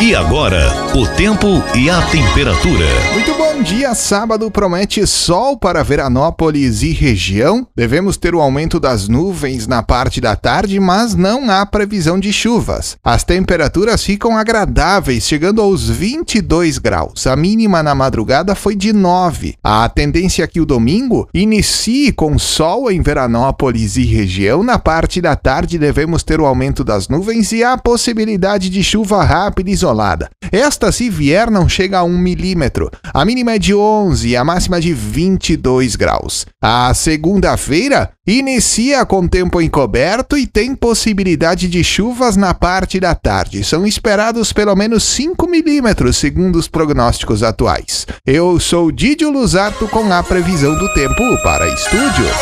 E agora, o tempo e a temperatura. Muito bom dia, sábado promete sol para Veranópolis e região. Devemos ter o aumento das nuvens na parte da tarde, mas não há previsão de chuvas. As temperaturas ficam agradáveis, chegando aos 22 graus. A mínima na madrugada foi de 9. A tendência é que o domingo inicie com sol em Veranópolis e região. Na parte da tarde devemos ter o aumento das nuvens e a possibilidade de chuva rápida e isolada. Esta, se vier, não chega a 1 milímetro. A mínima é de 11 e a máxima de 22 graus. A segunda-feira inicia com tempo encoberto e tem possibilidade de chuvas na parte da tarde. São esperados pelo menos 5 milímetros, segundo os prognósticos atuais. Eu sou Didio Luzato com a previsão do tempo para estúdio.